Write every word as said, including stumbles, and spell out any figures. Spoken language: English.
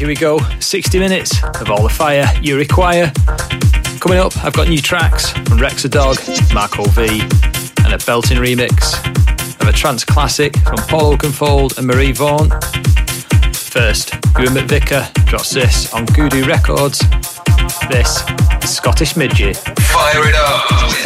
here we go. sixty minutes of all the fire you require. Coming up, I've got new tracks from Rexa Dog, Marco V, and a belting remix of a trance classic from Paul Oakenfold and Marie Vaughan. First, Ewan McVicker drops this on Goodoo Records. This is Scottish Midget. Fire it up!